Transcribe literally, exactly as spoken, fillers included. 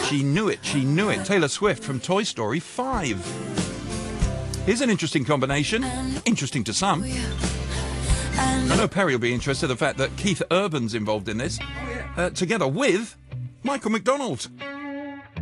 She knew it, she knew it. Taylor Swift from Toy Story five. Here's an interesting combination. Interesting to some. I know Perry will be interested in the fact that Keith Urban's involved in this, uh, together with Michael McDonald.